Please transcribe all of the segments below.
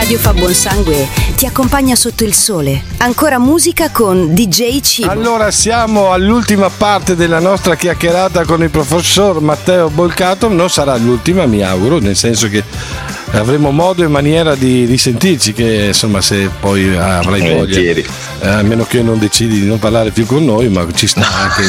Radio fa buon sangue ti accompagna sotto il sole. Ancora musica con DJ Cibo. Allora siamo all'ultima parte della nostra chiacchierata con il professor Matteo Bolcato. Non sarà l'ultima, mi auguro, nel senso che avremo modo e maniera di risentirci, che insomma se poi avrai voglia, a meno che non decidi di non parlare più con noi, ma ci sta anche,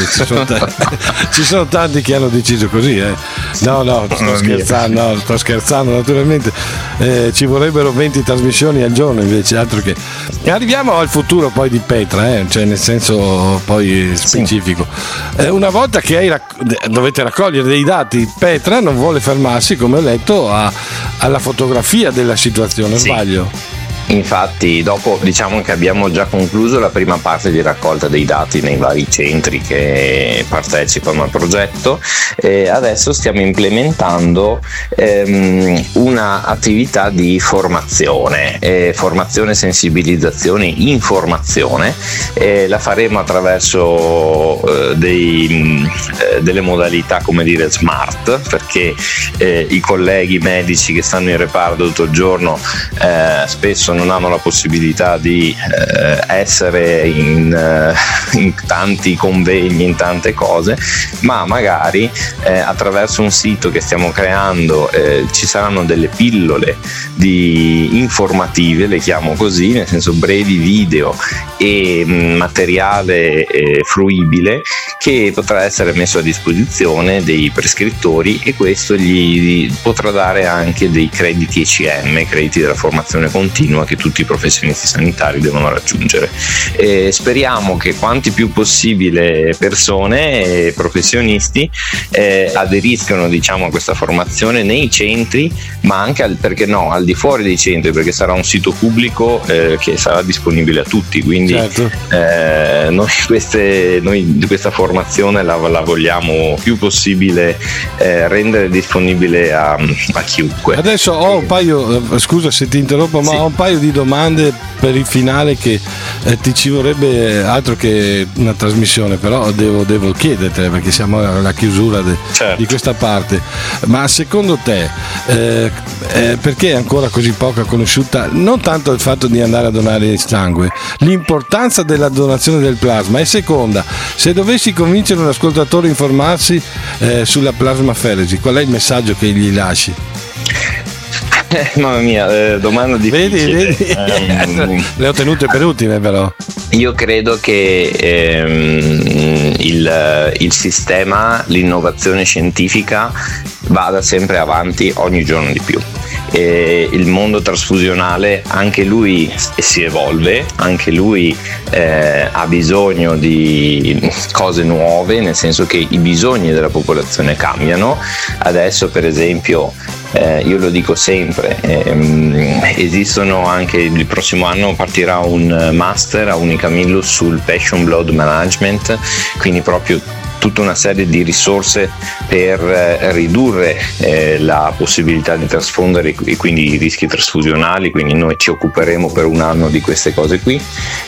ci sono tanti che hanno deciso così, no, sto scherzando naturalmente, ci vorrebbero 20 trasmissioni al giorno invece, altro che. Arriviamo al futuro poi di Petra, cioè nel senso poi specifico. Una volta che dovete raccogliere dei dati, Petra non vuole fermarsi, come ho letto, alla fotografia della situazione, sbaglio? Infatti, dopo diciamo che abbiamo già concluso la prima parte di raccolta dei dati nei vari centri che partecipano al progetto, e adesso stiamo implementando una attività di formazione, sensibilizzazione, informazione. La faremo attraverso delle modalità, come dire, smart, perché i colleghi medici che stanno in reparto tutto il giorno spesso non hanno la possibilità di essere in tanti convegni, in tante cose, ma magari attraverso un sito che stiamo creando ci saranno delle pillole informative, le chiamo così, nel senso brevi video e materiale fruibile che potrà essere messo a disposizione dei prescrittori, e questo gli potrà dare anche dei crediti ECM, crediti della formazione continua, che tutti i professionisti sanitari devono raggiungere. Speriamo che quanti più possibile persone e professionisti aderiscano, diciamo, a questa formazione nei centri, ma anche perché no, al di fuori dei centri, perché sarà un sito pubblico che sarà disponibile a tutti, quindi certo. Noi questa formazione la vogliamo più possibile rendere disponibile a chiunque. Adesso ho un paio, scusa se ti interrompo, ma ho un paio di domande per il finale che ti ci vorrebbe altro che una trasmissione, però devo chiedertele perché siamo alla chiusura di questa parte. Ma secondo te perché è ancora così poca conosciuta, non tanto il fatto di andare a donare il sangue, l'importanza della donazione del plasma, e seconda, se dovessi convincere un ascoltatore a informarsi sulla plasmaferesi, qual è il messaggio che gli lasci? Mamma mia, domanda difficile. Vedi? Le ho tenute per ultime, però. Io credo che il sistema, l'innovazione scientifica vada sempre avanti ogni giorno di più. Il mondo trasfusionale anche lui si evolve, anche lui ha bisogno di cose nuove, nel senso che i bisogni della popolazione cambiano. Adesso per esempio io lo dico sempre, esistono anche, il prossimo anno partirà un master a Unicamillus sul Passion Blood Management, quindi proprio tutta una serie di risorse per ridurre la possibilità di trasfondere e quindi i rischi trasfusionali, quindi noi ci occuperemo per un anno di queste cose qui,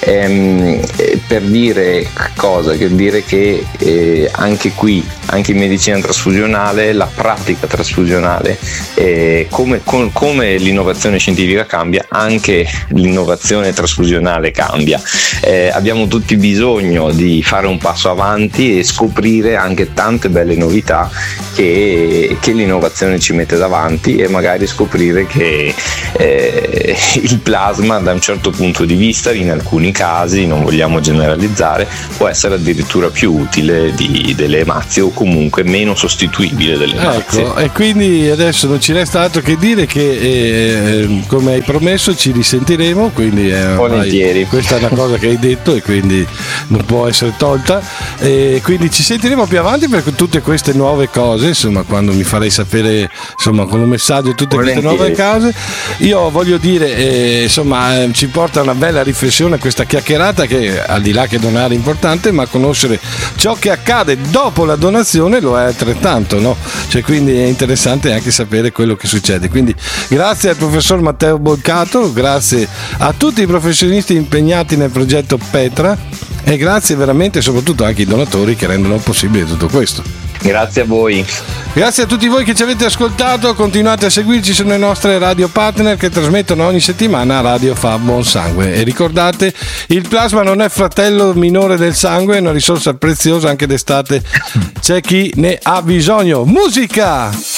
per dire cosa? Per dire che anche qui, anche in medicina trasfusionale, la pratica trasfusionale, come l'innovazione scientifica cambia, anche l'innovazione trasfusionale cambia. Abbiamo tutti bisogno di fare un passo avanti e scoprire anche tante belle novità che l'innovazione ci mette davanti, e magari scoprire che il plasma, da un certo punto di vista, in alcuni casi, non vogliamo generalizzare, può essere addirittura più utile delle emazie, o comunque meno sostituibile delle emazie. Ecco, e quindi adesso non ci resta altro che dire che come hai promesso ci risentiremo, quindi volentieri. Questa è una cosa che hai detto e quindi non può essere tolta, e quindi ci sentiremo più avanti per tutte queste nuove cose, insomma, quando mi farei sapere, insomma, con un messaggio tutte queste nuove cose. Io voglio dire, insomma, ci porta una bella riflessione questa chiacchierata, che al di là che donare è importante, ma conoscere ciò che accade dopo la donazione lo è altrettanto, no? Cioè, quindi è interessante anche sapere quello che succede. Quindi grazie al professor Matteo Bolcato, grazie a tutti i professionisti impegnati nel progetto Petra, e grazie veramente soprattutto anche ai donatori che rendono possibile tutto questo. Grazie a voi. Grazie a tutti voi che ci avete ascoltato, continuate a seguirci sulle nostre radio partner che trasmettono ogni settimana Radio Fa Buon Sangue. E ricordate, il plasma non è fratello minore del sangue, è una risorsa preziosa anche d'estate, c'è chi ne ha bisogno. Musica!